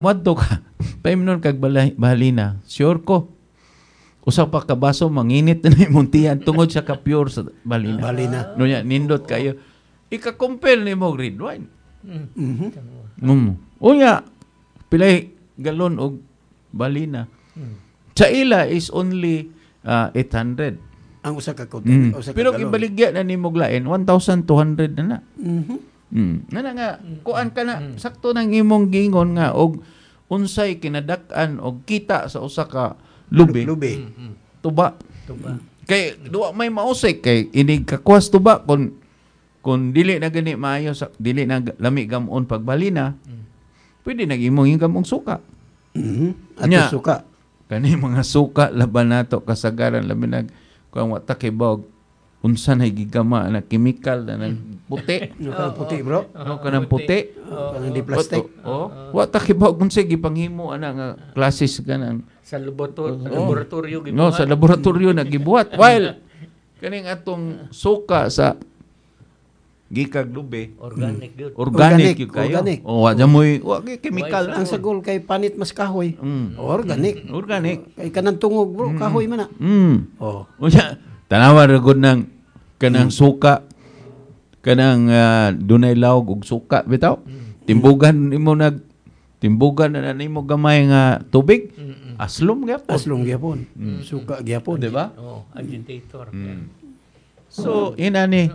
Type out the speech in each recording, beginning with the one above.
Madto ka. Paimnon kag bahalina. Sure ko. Usa pa ka baso manginit na imong tiyan tungod sa ka-pure sa bahalina. Balina. No nya nindot kayo. Ika-compare nimo red wine. Unya pilay galon og balina. Sa ila is only 800. Ang usa ka konten. Pero ibaligya na nimo lain 1,200 na na. Nga nga, kuan ka na, sakto ng imong gingon nga, og unsay kinadak-an og kita sa usa ka lubi. Tuba. Kay, duwa may mausik, kay inig kakwas tuba, kung dili na gani maayo, dili na lami gamon pagbalina, pwede nag-imong gamong suka. At suka. Kani mga suka, laban nato, kasagaran, labi nag, kung wata kay bawag, unsa na gigama na chemical na ng puti. Kanang puti, bro. Kanang puti. Kanang di plastic. Wa ta kibaw kung sige panghimo ana nga classes kanang sa laboratorio gibuhat. No, sa laboratorio nagibuhat. While kaning atong suka sa gikag lubi, organic gyud. Organic yun kayo. Organic. Wa jamoy wa chemical Ang sagol kay panit mas kahoy. Organic. Kay kanang tungog, bro, kahoy man na. Unya tanawa ra gud nang kanang suka kanang dunay lawg og suka bitaw. Timbugan na nimo gamay nga tubig. Aslom gyapon. Suka gyapon, di ba? Agitator. So inani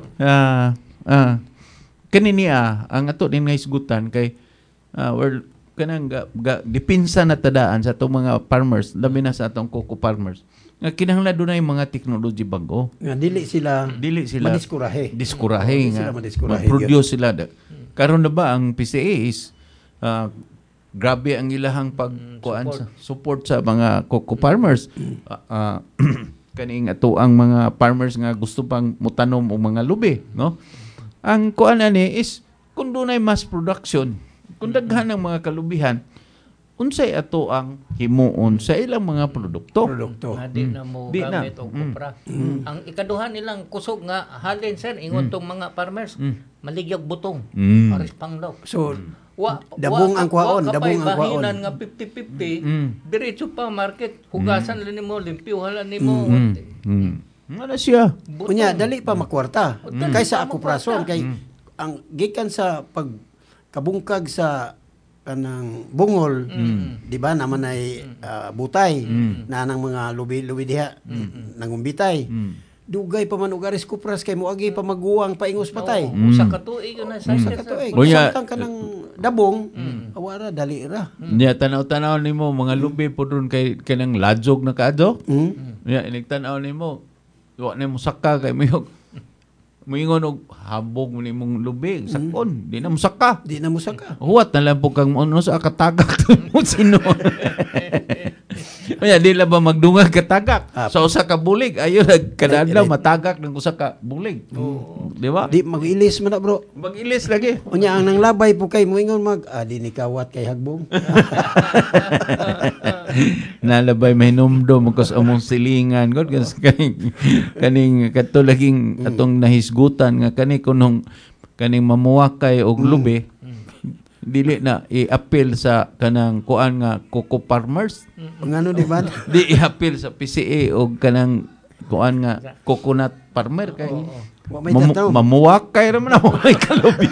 kanini ang ato din nga isgutan kay kanang dipinsa na tadaan sa atong mga farmers, labi na sa atong cocoa farmers. Nga kinahanglan dunay mga technology bago. Nga dili sila Diskurahe nga. Madiskurahe. Produce sila. Karon na ba ang PCA is grabe ang ilahang support sa mga cocoa farmers. Kaning ato ang mga farmers nga gusto pang mutanom og mga lubi, no? Ang kuan ani is kung dunay mass production, kung daghan ang mga kalubihan, unsay ato ang himuon sa ilang mga produkto. Di na mo gamit og kupra. Ang ikaduhan nilang kusog nga halin sir ingon tong mga farmers maligyag butong aris panglaw. So dabong ang kuhaon. Bahinan nga 50-50 diretso pa market hugasan lang nimo limpyuhan lang nimo. Ano siya? Unya dali pa makwarta. Kaysa ako prason kay ang gikan sa pagkabungkag sa kanang bungol, di ba naman ay butay na nang mga lubi diha nangumbitay. Dugay pa man og aris kupras kay moagi pa maguwang paingos patay. Usa ka tuig na sa Samtang kanang dabong awara dali ra. Nya tanaw-tanaw nimo mga lubi po doon kay kanang lajog na kaadto. Nya inigtanaw nimo wa nimo saka kay mayog moingon og habog mo nimong lubig sakon di na mo saka huwat na lang po kang ano sa katagak mo sino kaya di lang ba magdungag katagak sa usa ka bulig ayo kadadlaw matagak ng usa ka bulig di ba di mag-ilis man na bro mag-ilis lagi unya ang nanglabay po kay moingon di ni kawat kay hagbong nalabay mahinumdum kas among silingan god kaning kadto laging atong nahisgutan nga kani kunong kaning mamuwakay og lubi dili na i-appeal sa kanang kuan nga cocoa farmers ngano di ba di i-appeal sa PCA og kanang kuan nga coconut farmer kay mamuwakay ra man ako kay kalubi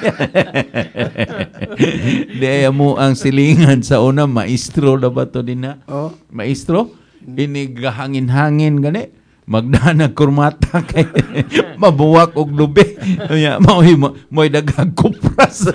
di mo ang silingan sa una maestro na ba to dinha maestro inigahangin-hangin gani magdanag kurmata kay mabuwak og lubi nya mo'y daghang kupras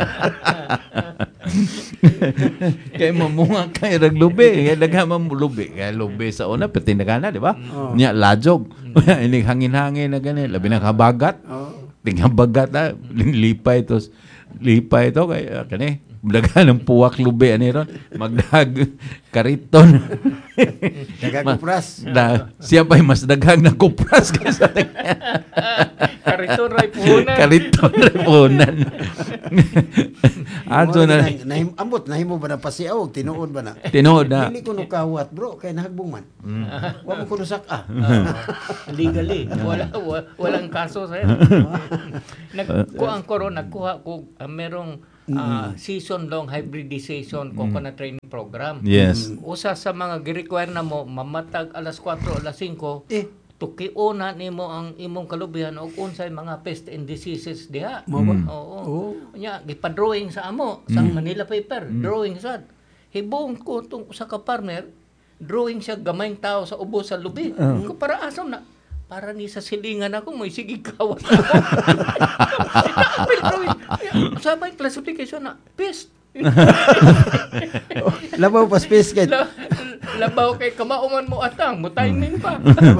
kay mamuwak kay rag lubi kay daghang lubi kay lubi sa una petindagana di ba nya lajog ini hangin-hangin na gani labi na kabagat tingang bagat na lipay to kay kani daghang ng puwak lubi ani ron magdag kariton daghang kupras siya pa'y mas daghang na kupras kaysa kariton ray puhunan ato na ambot nahimo ba na pasiaw tinuod ba na dili ko no kawat bro kay nahagbong man wa mo kuno saka legally walang kaso sa nagkuha ko merong season-long hybridization coconut training program. Yes. Usa sa mga gi-require na mo mamatag alas 4 alas 5 tukiuna nimo ang imong kalubihan og unsay mga pest and diseases diha. Oo. Nya gipa-drawing sa amo sa Manila paper, drawing sad. Hibong ko tong usa ka partner, drawing siya gamayng tao sa ubos sa lubi. Ko para asom na para ni sa silingan ako mo sige kawan. Sabay classification na pest. Labaw pa space kay Labaw kay kamauman mo atang, mo timing pa.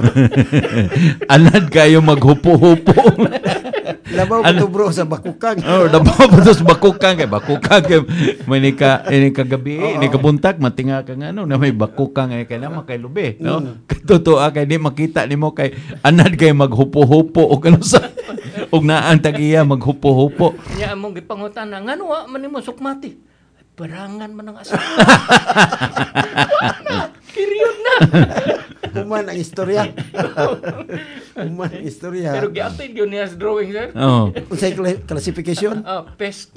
Anad kayo maghupo-hupo. labaw pa to bro sa bakukang. Labaw pa to sa bakukang kay may ini kagabi, ini kabuntag matinga ka nga na may bakukang kay na makay lubi, no? Totoo kay di makita nimo kay anad kay maghupo-hupo o kano sa og naan tagiya maghupo-hupo. Nya among gipangutan na ngano wa man nimo sukmati. Barangan man ang asa. Kiriyod na. Human ang istorya. Human ang istorya. Pero gi-update yun niya sa drawing, sir. Oh. Unsay classification? Pest.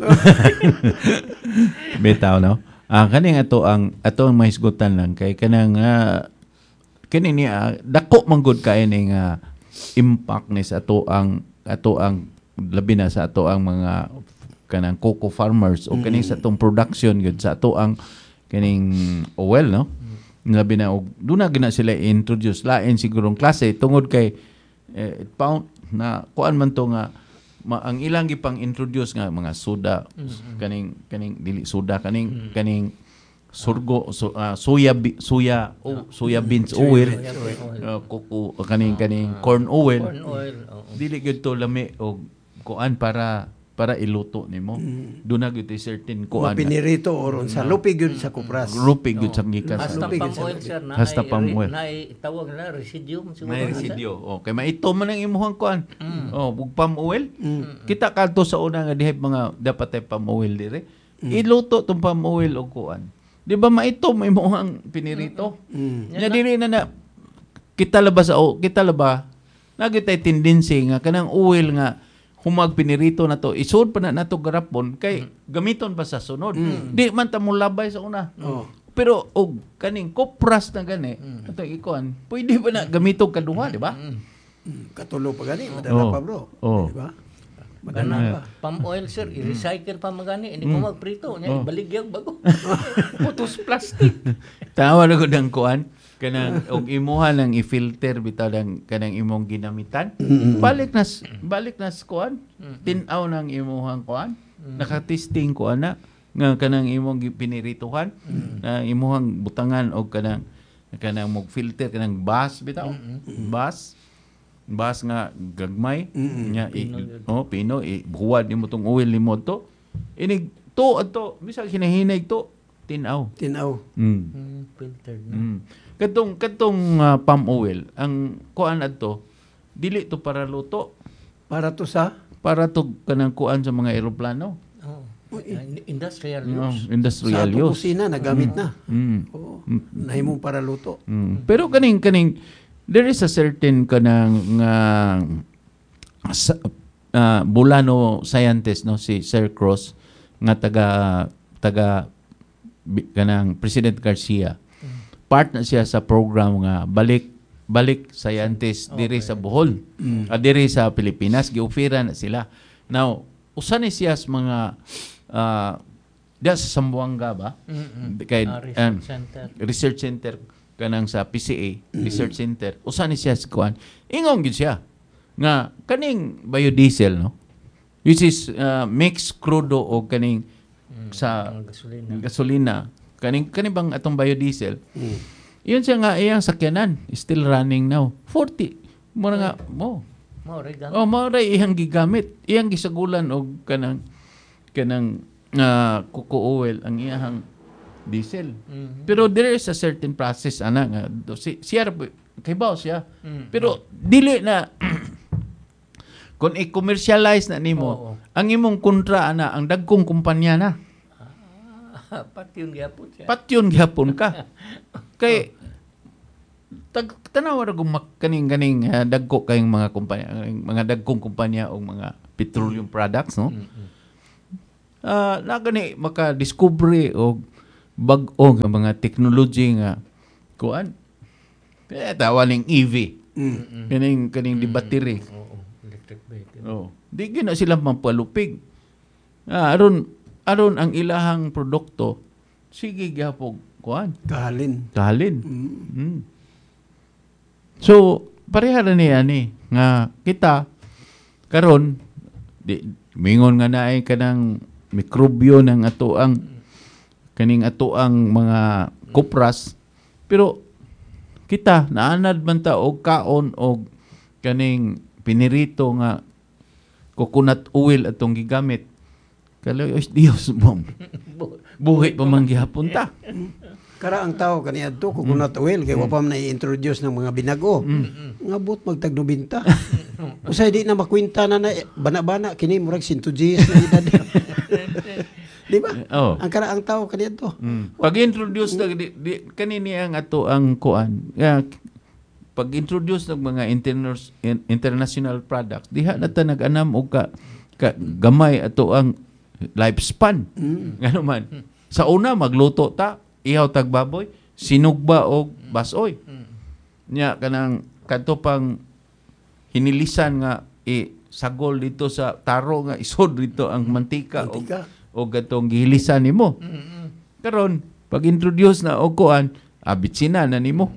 Bitaw no. Kaning ato ang mahisgutan lang kay kanang kini ni dako man gud kay ning impact ni sa ato ang labi na sa ato ang mga kanang cocoa farmers o kaning sa atong production gud sa ato ang kaning oil no. Labi na og duna gina sila introduce lain sigurong klase tungod kay pound na kuan man to nga ang ilang gipang introduce nga mga soda kaning dili soda kaning surgo soya beans oil cocoa kaning corn oil dili gyud to lami og kuan para iluto nimo. Doon na gyud certain kuan. Mapinirito oron sa lupi gyud sa kupras. Lupi gyud sa gikas. Hasta palm oil sir na. Hasta palm oil. Na tawag na residuum siguro. May residue. Okay, maito man ang imuhang kuan. Bug palm oil. Kita kadto sa una nga dihay mga dapat ay palm oil dire. Iluto tong palm oil og kuan. Di ba maito may imuhang pinirito? Nya dili na kita laba nagitay tendency nga kanang oil nga humag pinirito na to, isod pa na nato garapon kay gamiton pa sa sunod. Di man ta mo labay sa una. Pero og kaning kopras na gani, ato ikuan, pwede ba na gamitong kaduha, di ba? Katulo pa gani, madala pa bro. Di ba? Madala pa. Palm oil sir, i-recycle pa magani, hindi mo magprito, nya ibaligyag bago. Putos plastic. Tawa na ko ng kuan kanang og imuha lang i-filter bitaw lang kanang imong ginamitan. Balik na kuan. Tin-aw nang imuhang kuan. Naka-testing kuan na nga kanang imong pinirituhan. Imuhang butangan og kanang mog filter kanang bas bitaw. Bas nga gagmay nya pino buwad nimo tong oil nimo to. Inig to adto bisag hinahinay to tinaw. Filtered na. Katong palm oil, ang kuan adto dili to para luto. Para to kanang kuan sa mga eroplano. Industrial use. Industrial sa use. kusina nagamit na. Nahimong para luto. Pero kaning there is a certain kanang Bulano scientist no si Sir Cross nga taga kanang President Garcia. Part na siya sa program nga balik scientist diri sa Bohol. Diri sa Pilipinas giofera na sila. Now, usa ni siya sa mga sa Zamboanga ba? Kay research center kanang sa PCA research center. Usa ni siya sa kuan. Ingong gid siya nga kaning biodiesel no. Which is mixed crudo o kaning sa gasolina. Kaning bang atong biodiesel. Iyon siya nga iyang sakyanan still running now. 40 mo nga mo. Mao iyang gigamit. Iyang gisagulan og kanang cocoa oil ang iyang diesel. Pero there is a certain process ana nga siya kaybaw siya. Pero dili na kung i-commercialize na nimo ang imong kontra ana ang dagkong kumpanya na. Patyon gyapon siya. Patyon gyapon ka. Kay tanaw ra kaning dagko kayong mga kumpanya, mga dagkong kumpanya o mga petroleum products no. na gani maka-discovery o bag-o nga mga technology nga kuan. Tawaling EV. Kaning di battery. Oo, electric vehicle. Oh, di gina sila mampalupig. Aron ang ilahang produkto sige gyapon kuan. Kahalin. So, pareha na niya ni nga kita karon mingon nga naay kanang mikrobyo ng kaning atoang mga kupras, pero kita naanad man ta og kaon og kaning pinirito nga coconut oil atong gigamit. Kalayo Dios mo. Buhi pa man gihapon ta. Kara ang tao kaniadto coconut oil kay wa pa man i-introduce ng mga binago. Nga but magtag 90. Usay di na makwenta na bana-bana kini murag 100 Gs na edad. Di ba? Oh. Ang kara ang tao kaniadto. Pag-introduce na kanini ang ato ang kuan. Pag-introduce ng mga international products, diha na ta nag-anam og gamay ato ang lifespan. Ngano man. Sa una magluto ta ihaw tag baboy, sinugba og basoy. Nya kanang kadto pang hinilisan nga sagol dito sa taro nga isod dito ang mantika. O gatong gihilisan nimo. Karon pag introduce na og kuan, bitsina na nimo.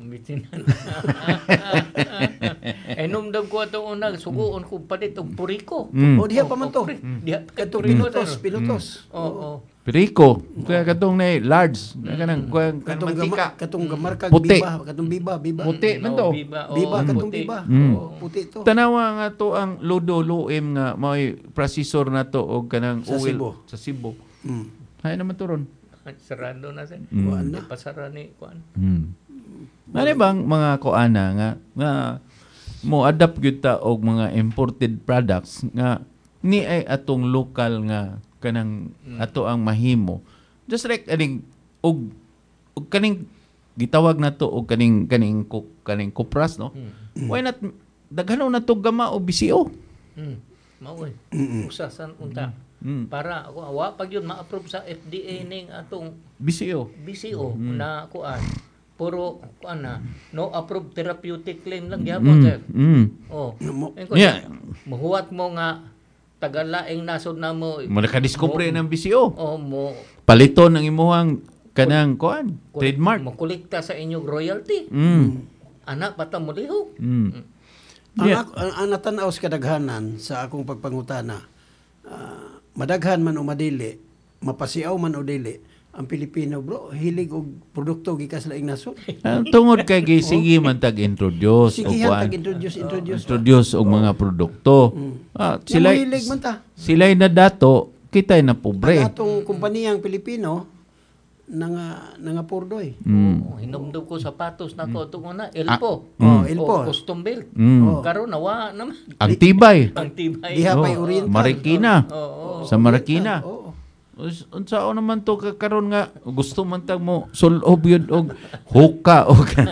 Numdam ko atong una suguon ko palit og puriko. O diha pa man to. Diha Katong pinutos. Oo. Piriko, kaya katong na large, kanang mantika. Katong gamarkag puti. biba. Puti man to. Biba katong biba. Puti to. Tanawa nga to ang lodo luim nga may processor na to og kanang Sa oil sa Cebu. Hay naman to ron. Sarado na siya. Kuan na. Pasara ni kuan. Ano bang mga kuana nga mo adapt gyud ta og mga imported products nga ni ay atong local nga kanang ato ang mahimo. Just like aning og kaning gitawag na to og kaning kupras, no? Why not daghanon na to gama o BCO? Mao usasan unta. Para ako wa pag yun ma-approve sa FDA ning atong BCO na kuan. Puro kuan na no approved therapeutic claim lang gyapon sir. Yeah. Mahuwat mo nga tagalaing nasod na mo. Mo nakadiskubre ng BCO. Mo paliton ang imuhang kanang kuan trademark. Mo kolekta sa inyong royalty. Ana pata mo lihok. Ang natanaw sa kadaghanan sa akong pagpangutana, madaghan man o madili, mapasiaw man o dili, ang Pilipino bro, hilig og produkto gikas laing nasod. Tungod kay sige man tag-introduce sige introduce og mga produkto. Sila hilig man ta. Sila na dato, kitay na pobre. Ang atong kumpaniyang Pilipino nga purdoy. Hinumdum ko sapatos na ko itong una, Elpo. Elpo. Custom built. Karon nawa naman. Ang tibay. Diha pa'y oriental. Marikina. Sa Marikina. Unsaon naman to karon nga gusto man tag mo sulob yun og Hoka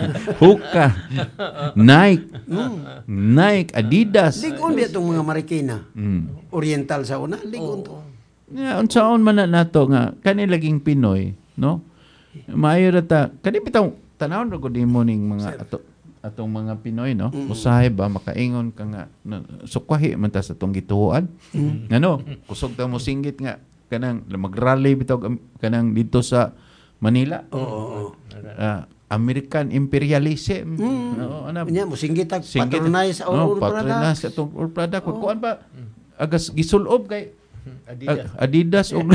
Nike, Adidas. Ligon ba itong mga Marikina? Oriental sa una, ligon to. Unsaon man na nato nga kani laging Pinoy, no? Maayo ra ta kani bitaw tanawon ra gud nimo ning mga atong mga Pinoy, no? Usahay ba makaingon ka nga sukwahi man ta sa tong gituoan. Ngano? Kusog ta mo singgit nga kanang mag-rally bitaw kanang dito sa Manila. American imperialism. Nya mo singgit patronize our patronize atong product. Kuan ba agas gisulob kay Adidas og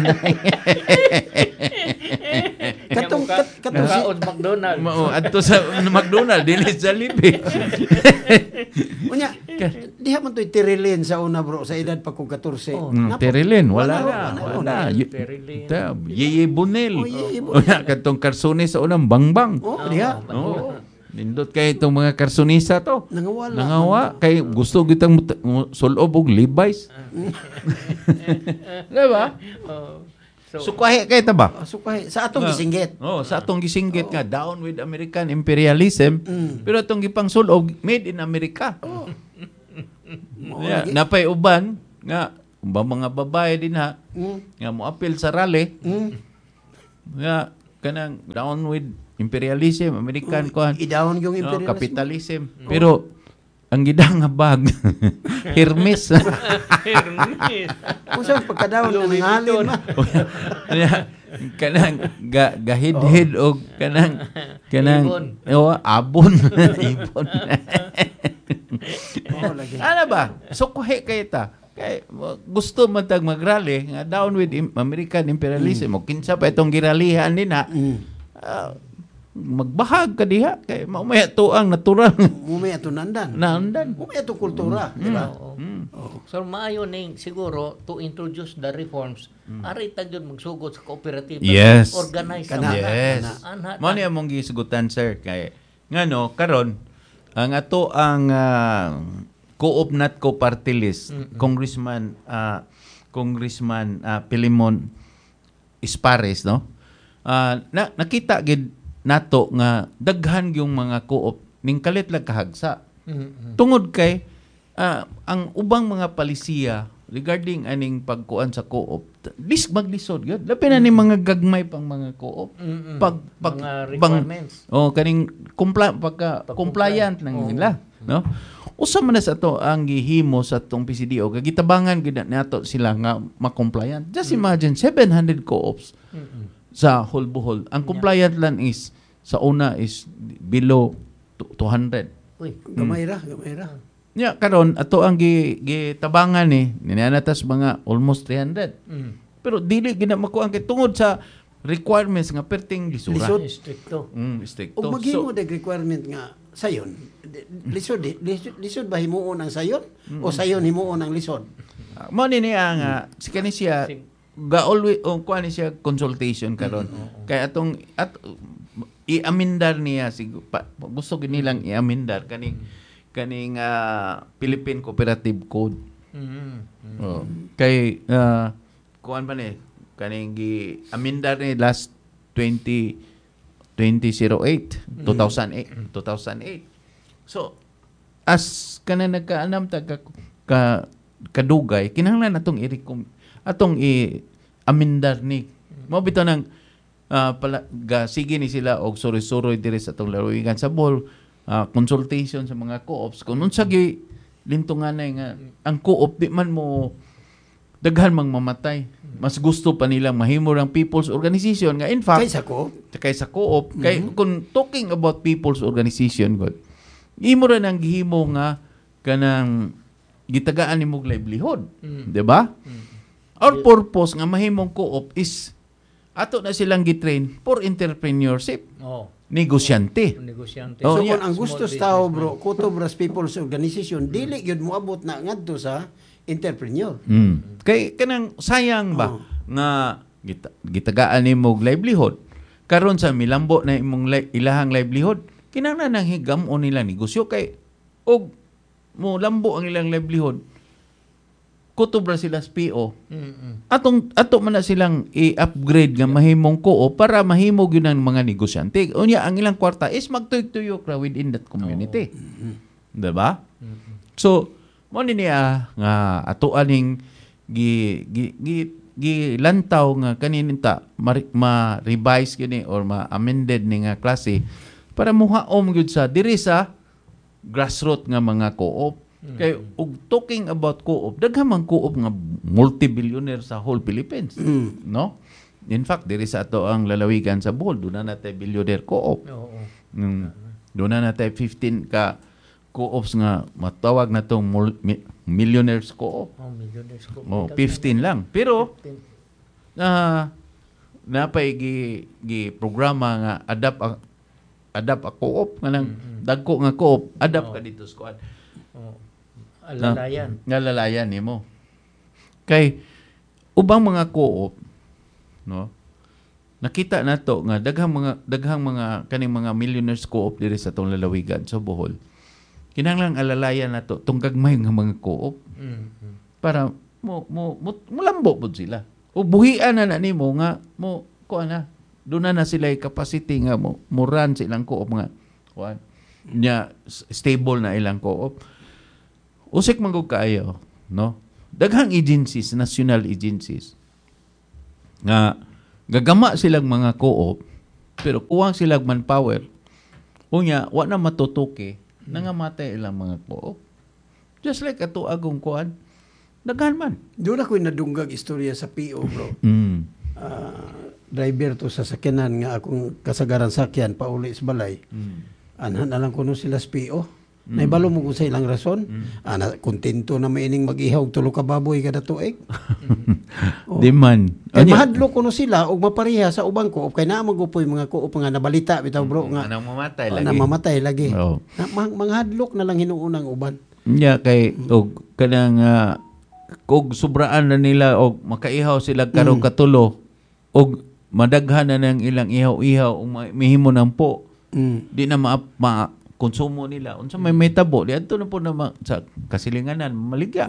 katong McDonald. Adto sa McDonald dili sa Libe. Unya diha man toy Tirilin sa una bro sa edad pa ko 14. Tirilin wala na. Yeye Bunel. Unya katong Carsones sa unang Bangbang. Diha. Nindot kay itong mga karsonisa to. Nangawala. Nangawa kay gusto gitang sulob og Levi's. Diba? Sukwahi kay ta ba? Sukwahi sa atong gisinggit. Sa atong gisinggit nga down with American imperialism. Pero atong gipang sulob made in America. Napay uban nga mga babae din ha nga mo appeal sa rally nga kanang down with imperialism, American kuan. I-down yung imperialism. Capitalism. Pero ang gidang nga bag Hermes. Hermes. Kung saan pagkadaon na nangalin ma. Kanang gahid-hid o kanang abon. Ibon. Ano ba? Sukuhi kayo ta. Kay gusto man tag magrally nga down with American imperialism o kinsa pa itong giralihan nina. Magbahag ka diha kay maumaya to ang natural. Mumaya to nandan. Mumaya to kultura, di ba? So maayo ning siguro to introduce the reforms. Ari tag yun magsugod sa cooperative. Yes. Organize Yes. Mo ni among gisugutan sir kay ngano karon ang ato ang Co-op Natco Party List, Congressman Pilimon Espares, no? Nakita gid nato nga daghan yung mga co-op ning kalit lang kahagsa. Tungod kay ang ubang mga palisiya regarding aning pagkuan sa co-op, maglisod gyud. Labi na ni mga gagmay pang mga co-op. Mga requirements. Kaning compliant nang nila, no? Usa man na sa to ang gihimo sa tong PCDO kay gitabangan gid nato sila nga ma-compliant. Just imagine 700 co-ops sa whole Bohol. Ang compliant lang is sa una is below 200. Uy, Gamay ra. Nya karon ato ang gitabangan ni ninanatas mga almost 300. Pero dili gina makuha kay tungod sa requirements nga perting lisura. Stricto. Stricto. O maghimo dag requirement nga sayon. Lisod ba himuon ang sayon o sayon himuon ang lisod? Mo ni nga si kani siya ga always kuan ni siya consultation karon. Kay atong i-amendar niya gusto gid nilang i-amendar kaning Philippine Cooperative Code. Kay kuan pa ni kaning gi-amendar ni last 2008. So as kana nagkaanam ta kadugay kinahanglan atong i-amendar ni mo bitaw nang sige ni sila og suri-suroy diri sa atong lalawigan sa Bohol, consultation sa mga co-ops kung unsa gi lintungan nga ang co-op di man mo daghan mang mamatay. Mas gusto pa nilang mahimo ang people's organization nga in fact kaysa co-op kay kung talking about people's organization god imo ra nang gihimo nga kanang gitagaan nimong livelihood, di ba? Our purpose nga mahimong co-op is ato na silang gitrain for entrepreneurship. Negosyante. So kung ang gusto sa tao bro, Kutobras People's Organization dili gyud moabot na ngadto sa entrepreneur. Kay kanang sayang ba nga gitagaan nimong livelihood karon sa milambo na imong ilahang livelihood kinahanglan nang higamon nila negosyo kay og mo lambo ang ilang livelihood kutubra sila sa PO. Ato man na silang i-upgrade nga mahimong co-op para mahimo gyud ang mga negosyante. Unya ang ilang kwarta is magtuyok-tuyok ra within that community. Diba? So mo ni niya nga ato aning gilantaw nga kaninita ma-revise gyud or ma-amended ni nga klase para muhaom gyud sa diri sa grassroots nga mga co-op. Kay ug talking about co-op, daghan man co-op nga multi-billionaire sa whole Philippines, no? In fact, diri sa ato ang lalawigan sa Bohol, doon na natay billionaire co-op. Doon na natay 15 ka co-ops nga matawag na tong millionaires co-op. Millionaires co-op. 15 lang. Pero napay programa nga adapt a co-op nga nang dagko nga co-op, adapt ka dito squad. Lalayan nimo. Kay ubang mga co-op, no? Nakita nato nga daghang mga kaning mga millionaires co-op diri sa tong lalawigan sa Bohol. Kinahanglan alalayan nato tong gagmay nga mga co-op. Para mo lambo pud sila. O buhian na nimo nga mo kuan na doon na sila capacity nga mo run silang co-op nga kuan nya stable na ilang co-op. Usik man gud kaayo, no? daghang agencies, national agencies, nga gagama silang mga co-op, pero kuwang silang manpower, unya, wa na matutuki, nangamatay ilang mga co-op. Just like ato agong kuan, daghan man. Doon ako'y nadunggag istorya sa PO, bro. Mm. Driver to sa sakyanan nga akong kasagaran sakyan pauli sa balay. Anhan na lang kuno sila sa PO. Naibalo mo kung sa ilang rason. Kontento na maining mag-ihaw tulo ka baboy kada tuig. Di man. Kay mahadlo kuno sila og mapariha sa ubang ko kay naa magupoy mga ko nga nabalita bitaw bro nga namamatay lagi. Namamatay lagi. Oh. Manghadlok na lang hinuunang uban. Nya kay og kanang kog sobraan na nila og makaihaw sila karong katulo og madaghan na ng ilang ihaw-ihaw o mihimo ng po. Di na konsumo nila. Unsa may tabo, di adto na po na sa kasilinganan maligya.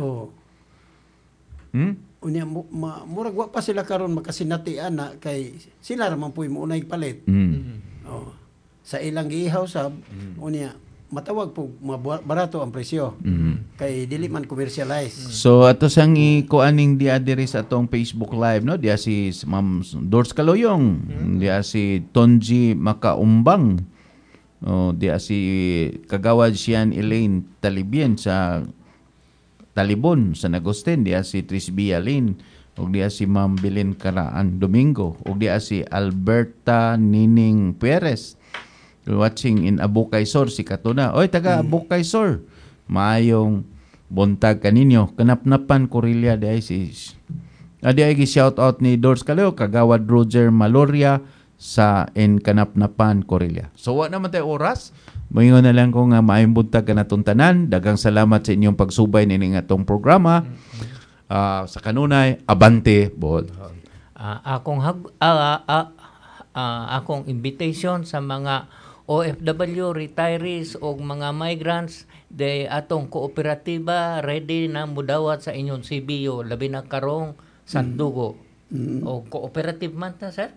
Unya murag wa pa sila karon makasinatian na kay sila ra man puy mo unay palit. Sa ilang giihaw sab unya matawag po barato ang presyo. Kay dili man commercialize. So ato sang ikuaning dia diri sa atong Facebook Live, no? Dia si Ma'am Dors Kaloyong, dia si Tonji Makaumbang. Dia si Kagawad Sian Elaine Talibien sa Talibon sa Agustin, dia si Trisbia Lane, ug dia si Ma'am Belen Karaan Domingo, ug dia si Alberta Nining Perez. Watching in Abukaysor si Katuna. Oy, taga Abukaysor. Maayong buntag kaninyo. Kanapnapan Corelia di ay si shout out ni Dors Kaleo, Kagawad Roger Maloria sa Kanapnapan Corelia. So wa naman tayo oras. Mayon na lang ko nga maayong buntag kanatong tanan. Dagang salamat sa inyong pagsubay nining atong programa. Sa kanunay, abante bol. Akong invitation sa mga OFW, retirees o mga migrants, de atong kooperatiba ready na mudawat sa inyong CBO, labi na karong sandugo. O cooperative man ta, sir?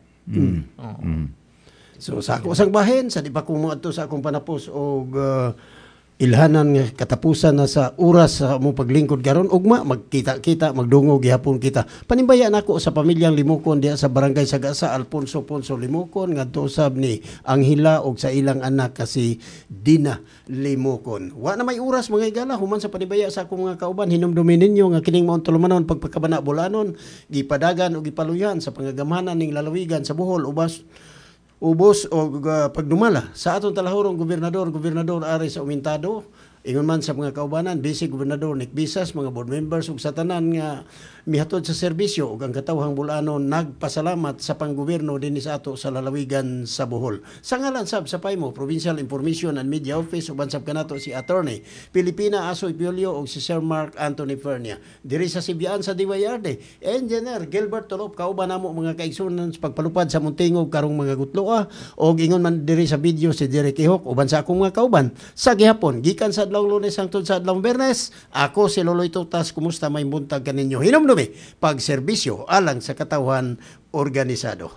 So sa ako sang bahin, sa di pa kung mga sa akong panapos o ilhanan nga katapusan na sa oras sa mong paglingkod karon ugma magkita-kita magdungog gihapon kita panimbayan ako sa pamilyang Limokon diha sa barangay Sagasa Alfonso Ponso Limokon ngadto usab ni Anghela og sa ilang anak kasi Dina Limokon. Wa na may oras mga igala human sa panibaya sa akong mga kauban hinumdumin ninyo nga kining maong tulumanon pagpakabana bulanon gipadagan og gipaluyan sa pangagamhanan ning lalawigan sa Bohol ubos o pagdumala sa atong talahurong gobernador ari sa Umintado ingon man sa mga kaubanan basic gobernador Nick Bisas mga board members ug sa tanan nga mihatod sa serbisyo ug ang katawhang Bulanon nagpasalamat sa panggobyerno dinhi sa ato sa lalawigan sa Bohol. Sa ngalan sab sa PAIMO Provincial Information and Media Office uban sab kanato si Attorney Pilipina Asoy Piolio ug si Sir Mark Anthony Fernia. Diri sa Sibian sa DYRD, Engineer Gilbert Tolop kauban namo mga kaigsunan sa pagpalupad sa muntingog karong mga gutloa ug ingon man diri sa video si Derek Ihok uban sa akong mga kauban sa gihapon gikan sa adlawng Lunes hangtod sa adlawng Biyernes. Ako si Loloy Tutas, kumusta may buntag kaninyo hinumdumi pagserbisyo alang sa katawhan organisado.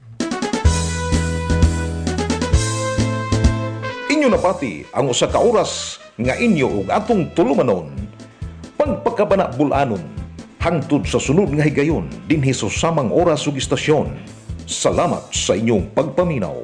Inyo napati ang usa ka oras nga inyo ug atong tulumanon. Pagpakabana bulanon hangtod sa sunod nga higayon dinhi sa samang oras ug istasyon. Salamat sa inyong pagpaminaw.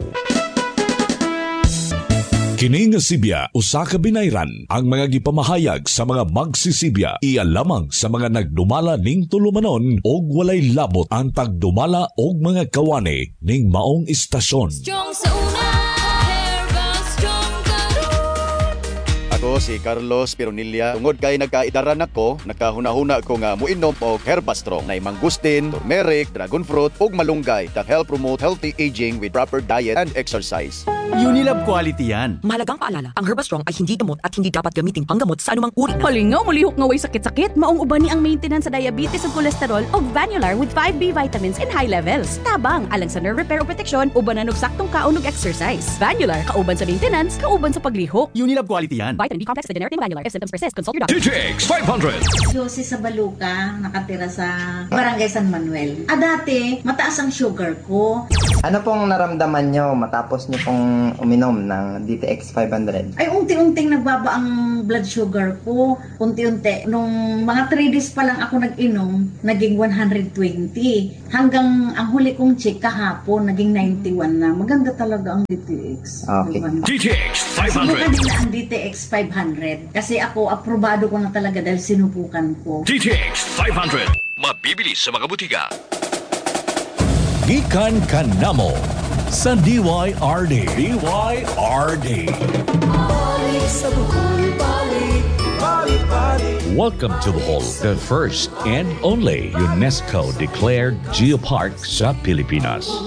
Kini nga Sibya usa ka binayran ang mga gipamahayag sa mga magsisibya iya lamang sa mga nagdumala ning tulumanon og walay labot ang pagdumala og mga kawani ning maong istasyon. Strong sa una, Herbal Strong Karon. Ako si Carlos Pironilla. Tungod kay nagkaidaran ako, nakahuna-huna ko nga muinom og Herbastrong na mangustin, turmeric, dragon fruit ug malunggay that help promote healthy aging with proper diet and exercise. Unilab quality yan. Mahalagang paalala, ang Herbastrong ay hindi gamot at hindi dapat gamiting panggamot sa anumang uri. Halingaw, mulihok nga way sakit-sakit, maong uban ni ang maintenance sa diabetes ug cholesterol og Vanular with 5B vitamins in high levels. Tabang, alang sa nerve repair o protection, ubanan og saktong kaon ug exercise. Vanular, kauban sa maintenance, kauban sa paglihok. Unilab quality yan. Vitamin B complex with generic granular. If symptoms persist, consult your doctor. DTX 500. Josie sa Baluka, nakatira sa Barangay San Manuel. Dati, mataas ang sugar ko. Ano pong naramdaman nyo matapos nyo pong uminom ng DTX 500? Ay, unti-unting nagbaba ang blood sugar ko. Unti-unti. Nung mga 3 days pa lang ako nag-inom, naging 120. Hanggang ang huli kong check kahapon, naging 91 na. Maganda talaga ang DTX. Okay. DTX 500. Subukan din ang DTX 500. Kasi ako, aprobado ko na talaga dahil sinubukan ko. DTX 500. Mabibili sa mga butika. Gikan kanamo sa DYRD. DYRD. Welcome to Bohol, the first and only UNESCO-declared geopark sa Pilipinas.